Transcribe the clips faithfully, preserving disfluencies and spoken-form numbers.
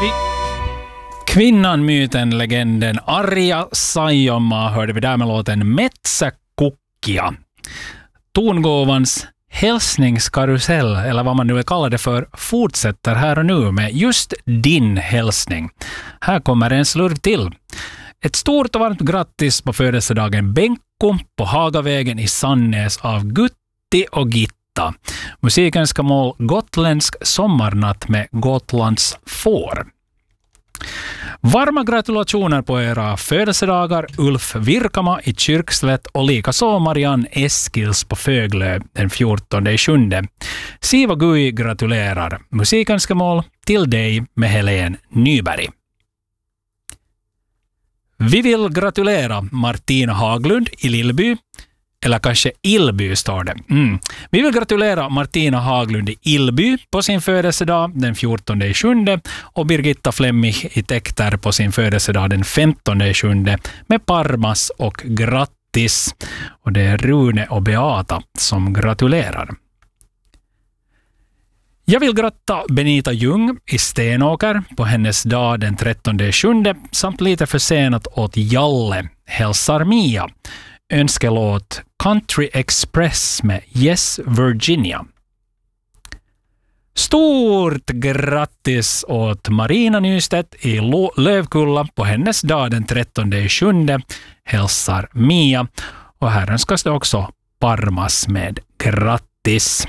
Kvinnan, myten, legenden Arja Saijonmaa hörde vi där med låten Metsäkukkia. Tongåvans hälsningskarusell, eller vad man nu vill kalla det för, fortsätter här och nu med just din hälsning. Här kommer en slurv till. Ett stort och varmt grattis på födelsedagen Benko på Hagavägen i Sannäs av Gutti och Gitta. Musiken ska mål gotländsk sommarnatt med Gotlands får. Varma gratulationer på era födelsedagar Ulf Virkama i Kyrkslätt och likaså Marianne Eskils på Föglö den fjortonde sjunde. Siva Gui gratulerar. Musikönskemål till dig med Helen Nyberg. Vi vill gratulera Martina Haglund i Lillby. Eller kanske Ilby står det. Mm. Vi vill gratulera Martina Haglund i Ilby på sin födelsedag den fjortonde sjunde och Birgitta Flemmig i Tekter på sin födelsedag den femtonde sjunde med Parmas och grattis. Och det är Rune och Beata som gratulerar. Jag vill gratta Benita Ljung i Stenåker på hennes dag den trettonde sjunde samt lite försenat åt Jalle, hälsar Mia. Önskelåt Country Express med Yes Virginia. Stort grattis åt Marina Nystedt i Lövkulla på hennes dag den trettonde sjunde, hälsar Mia. Och här önskas det också Parmas med grattis.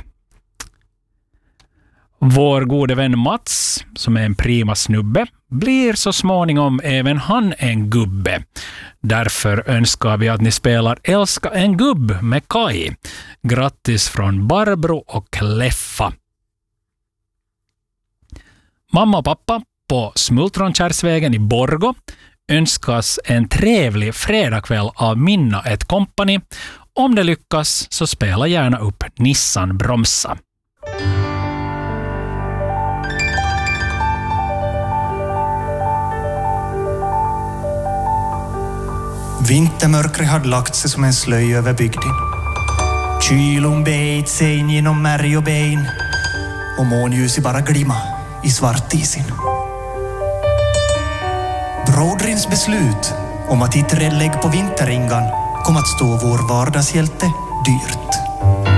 Vår gode vän Mats, som är en prima snubbe, blir så småningom även han en gubbe. Därför önskar vi att ni spelar Älska en gubb med Kai. Grattis från Barbro och Leffa. Mamma och pappa på Smultronkärrsvägen i Borgo önskas en trevlig fredagkväll av Minna ett kompani. Om det lyckas så spela gärna upp Nissan Bromsa. Vintermörkret hade lagt sig som en slöj över bygden. Kylon beit sig in genom märg och ben och månljuset bara glimma i svartisen. Brodrins beslut om att hitta lägg på vinterringan kom att stå vår vardagshjälte dyrt.